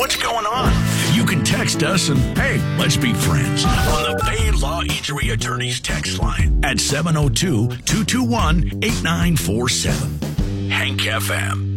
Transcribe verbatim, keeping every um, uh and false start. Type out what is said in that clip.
What's going on? You can text us and, hey, let's be friends on the Bay Law Injury Attorneys text line at seven oh two, two two one, eight nine four seven. Hank F M.